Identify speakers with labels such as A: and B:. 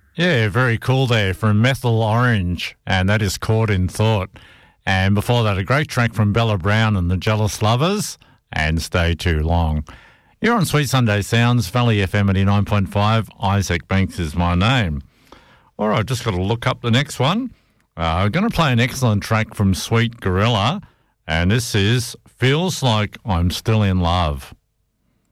A: Yeah, very cool there from Methyl Orange, and that is Caught in Thought. And before that, a great track from Bella Brown and the Jealous Lovers, and Stay Too Long. You're on Sweet Sunday Sounds, Valley FM 89.5. Isaac Banks is my name. All right, just got to look up the next one. I'm going to play an excellent track from Sweet Gorilla, and this is Feels Like I'm Still in Love.